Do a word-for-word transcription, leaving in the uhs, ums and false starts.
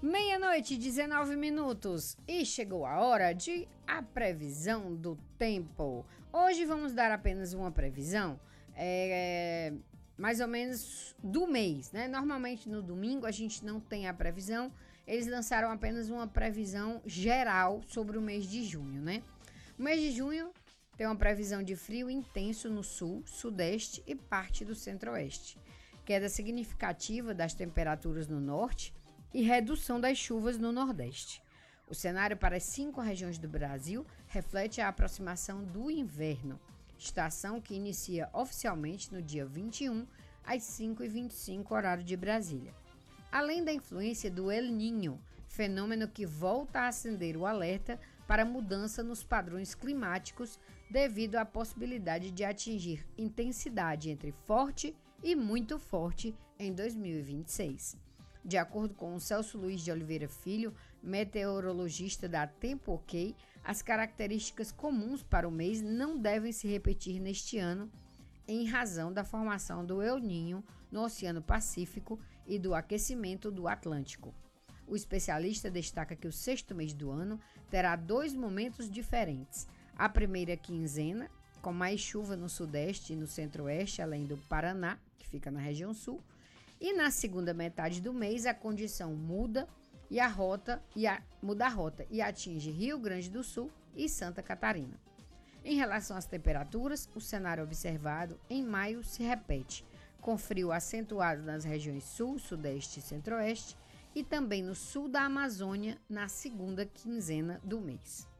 Meia-noite, dezenove minutos, e chegou a hora de a previsão do tempo. Hoje vamos dar apenas uma previsão, é, mais ou menos do mês, né? Normalmente no domingo a gente não tem a previsão, eles lançaram apenas uma previsão geral sobre o mês de junho, né? O mês de junho tem uma previsão de frio intenso no sul, sudeste e parte do centro-oeste, queda significativa das temperaturas no norte e redução das chuvas no Nordeste. O cenário para as cinco regiões do Brasil reflete a aproximação do inverno, estação que inicia oficialmente no dia vinte e um, às cinco e vinte e cinco, horário de Brasília. Além da influência do El Niño, fenômeno que volta a acender o alerta para mudança nos padrões climáticos devido à possibilidade de atingir intensidade entre forte e muito forte em dois mil e vinte e seis. De acordo com o Celso Luiz de Oliveira Filho, meteorologista da Tempo OK, as características comuns para o mês não devem se repetir neste ano, em razão da formação do El Niño no Oceano Pacífico e do aquecimento do Atlântico. O especialista destaca que o sexto mês do ano terá dois momentos diferentes. A primeira quinzena, com mais chuva no sudeste e no centro-oeste, além do Paraná, que fica na região sul, e na segunda metade do mês a condição muda e a rota e a, muda a rota e atinge Rio Grande do Sul e Santa Catarina. Em relação às temperaturas, o cenário observado em maio se repete, com frio acentuado nas regiões sul, sudeste e centro-oeste e também no sul da Amazônia na segunda quinzena do mês.